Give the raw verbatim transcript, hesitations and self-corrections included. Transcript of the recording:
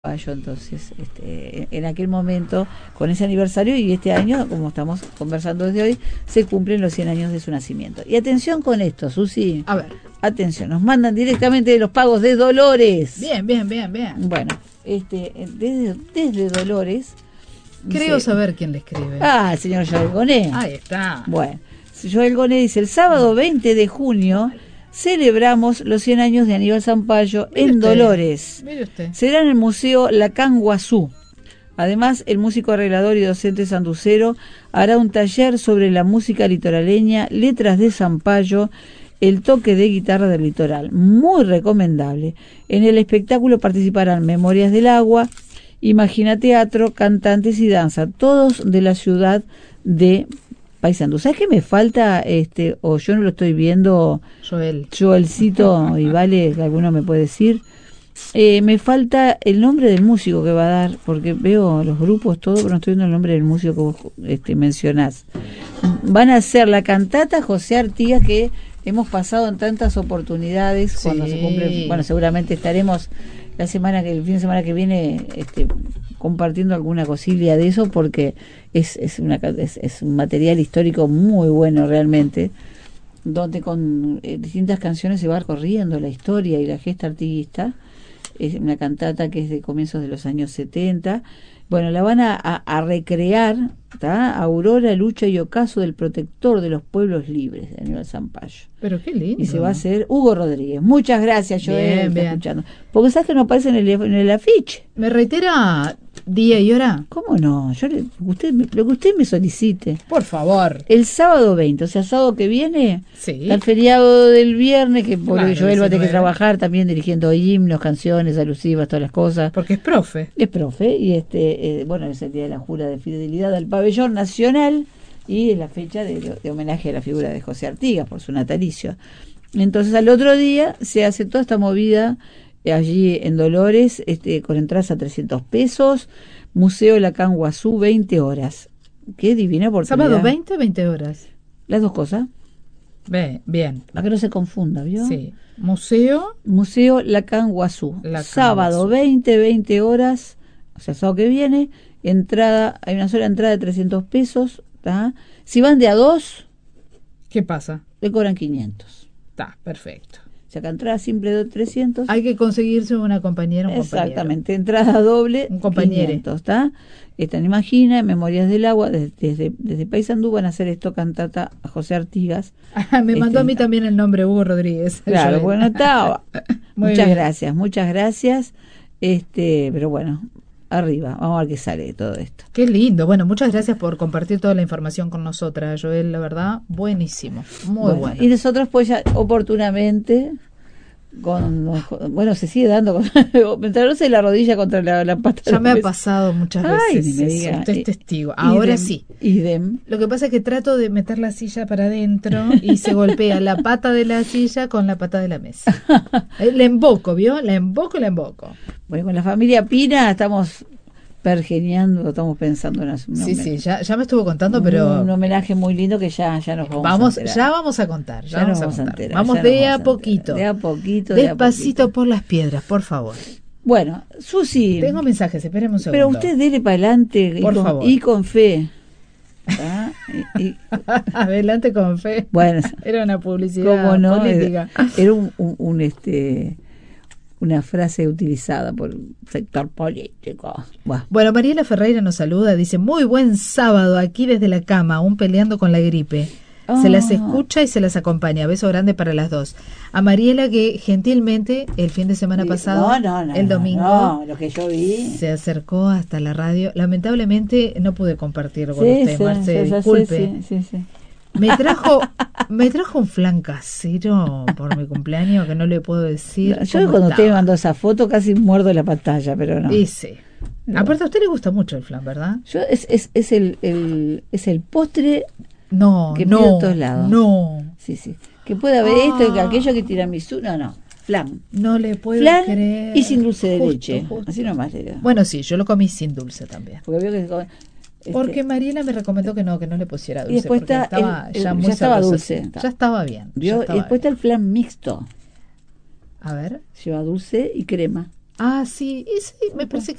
Yo entonces este, en aquel momento con ese aniversario, y este año, como estamos conversando desde hoy, se cumplen los cien años de su nacimiento. Y atención con esto, Susi, a ver, atención, nos mandan directamente de los pagos de Dolores. Bien, bien, bien, bien. Bueno, este desde, desde Dolores creo dice, saber quién le escribe. Ah, el señor Joel Goné. Ahí está. Bueno, Joel Goné dice: el sábado veinte de junio celebramos los cien años de Aníbal Zampayo en usted, Dolores. Mire usted. Será en el Museo Lacan Guazú. Además, el músico arreglador y docente sanducero hará un taller sobre la música litoraleña, letras de Zampayo, el toque de guitarra del litoral. Muy recomendable. En el espectáculo participarán Memorias del Agua, Imagina Teatro, cantantes y danza, todos de la ciudad de Paysandú. ¿Sabes qué me falta? Este, o yo no lo estoy viendo. Joel. Joelcito, y vale, que alguno me puede decir. Eh, me falta el nombre del músico que va a dar, porque veo los grupos, todo, pero no estoy viendo el nombre del músico que vos este, mencionás. Van a hacer la cantata José Artigas, que hemos pasado en tantas oportunidades, sí. Cuando se cumple. Bueno, seguramente estaremos la semana que el fin de semana que viene este, compartiendo alguna cosilla de eso, porque es es, una, es es un material histórico muy bueno realmente, donde con eh, distintas canciones se va recorriendo la historia y la gesta artiguista. Es una cantata que es de comienzos de los años setenta. Bueno, la van a, a, a recrear, ¿tá? Aurora, lucha y ocaso del protector de los pueblos libres, de Aníbal Zampayo. Pero qué lindo. Y se va a hacer Hugo Rodríguez. Muchas gracias, Joel, bien, está bien. escuchando. Porque sabes que no aparece en el, en el afiche. ¿Me reitera día y hora? ¿Cómo no? Yo le, usted, lo que usted me solicite. Por favor. El sábado veinte, o sea, sábado que viene, sí. El feriado del viernes, que por claro, Joel va a tener que diecinueve. trabajar también dirigiendo himnos, canciones alusivas, todas las cosas. Porque es profe. Es profe, y este eh, bueno, es el día de la jura de fidelidad al pabellón nacional, y es la fecha de, de, de homenaje a la figura de José Artigas por su natalicio. Entonces al otro día se hace toda esta movida allí en Dolores, este, con entradas a trescientos pesos, Museo Lacan Guazú, veinte horas. Qué divina oportunidad. ¿Sábado veinte o veinte horas? Las dos cosas. Bien, bien. Para que no se confunda, ¿vio? Sí. Museo. Museo Lacan Guazú. Lacan sábado Guazú. veinte, veinte horas, o sea, sábado que viene, entrada, hay una sola entrada de trescientos pesos, ¿tá? Si van de a dos, ¿Qué pasa? le cobran quinientos. Está, perfecto. O sea, que entrada simple de trescientos. Hay que conseguirse una compañera, un Exactamente, entrada doble, un compañero. quinientos, ¿está? Están Imagina, Memorias del Agua, desde, desde, desde Paysandú van a hacer esto cantata a José Artigas. Ah, me mandó este, a mí también el nombre Hugo Rodríguez. Claro, Joel. bueno, está. Muchas bien. gracias, muchas gracias. Este, pero bueno, arriba, vamos a ver qué sale de todo esto. Qué lindo. Bueno, muchas gracias por compartir toda la información con nosotras, Joel, la verdad, buenísimo, muy bueno. bueno. Y nosotros pues ya oportunamente, con, bueno, se sigue dando, con, traerse la rodilla contra la, la pata. Ya me ha pasado muchas Ay, veces, me diga. Usted es testigo. Ahora idem, sí. Idem. Lo que pasa es que trato de meter la silla para adentro y se golpea la pata de la silla con la pata de la mesa. La emboco, ¿vio? La emboco y la emboco. Bueno, con la familia Pina estamos pergeñando, estamos pensando en una, sí, homenaje. sí, ya, ya me estuvo contando, un, pero un homenaje muy lindo que ya, ya nos vamos, vamos a enterar. Ya vamos a contar, ya, ya vamos, vamos a a contar. enterar, Vamos de a, a poquito, de a poquito, despacito de a poquito. Por las piedras, por favor. Bueno, Susi, tengo mensajes, espéreme un segundo. Pero usted dele para adelante y, por con, favor. y con fe. ¿Ah? y, y, adelante con fe. Bueno, era una publicidad ¿cómo no? política. Era, era un, un, un este una frase utilizada por el sector político. Buah. Bueno, Mariela Ferreira nos saluda, dice: muy buen sábado aquí desde la cama, aún peleando con la gripe. Oh. Se las escucha y se las acompaña. Beso grande para las dos. A Mariela, que gentilmente el fin de semana pasado, no, no, no, el domingo, no, lo que yo vi, se acercó hasta la radio. Lamentablemente no pude compartirlo con sí, usted, sí, Marce, sí, disculpe. Sí, sí, sí. Me trajo, me trajo un flan casero por mi cumpleaños que no le puedo decir. Yo cuando estaba. Usted me mandó esa foto casi muerdo la pantalla, pero no. Y sí. No. Aparte a usted le gusta mucho el flan, ¿verdad? Yo es es, es el, el es el postre no, que no, pido a todos lados. No. Sí, sí. Que puede haber ah. esto, que aquello, que tiramisú, no, no. Flan. No le puedo flan creer. Y sin dulce de justo, leche. Justo. Así nomás le digo. Bueno, sí, yo lo comí sin dulce también. Porque veo que Este, porque Mariela me recomendó que no, que no le pusiera dulce. Y después porque está estaba el, el, ya muy ya estaba sabroso, dulce. Ya estaba bien. ¿Vio? Ya estaba y después bien. está el flan mixto. A ver. Lleva dulce y crema. Ah, sí, ese me parece que